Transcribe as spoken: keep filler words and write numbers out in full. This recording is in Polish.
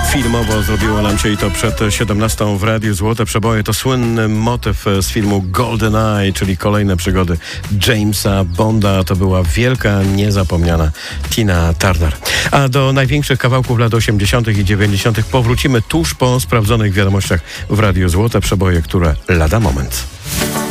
Filmowo zrobiło nam się i to przed siedemnastą w Radiu Złote Przeboje. To słynny motyw z filmu GoldenEye, czyli kolejne przygody Jamesa Bonda. To była wielka, niezapomniana Tina Turner. A do największych kawałków lat osiemdziesiątych i dziewięćdziesiątych powrócimy tuż po sprawdzonych wiadomościach w Radiu Złote Przeboje, które lada moment.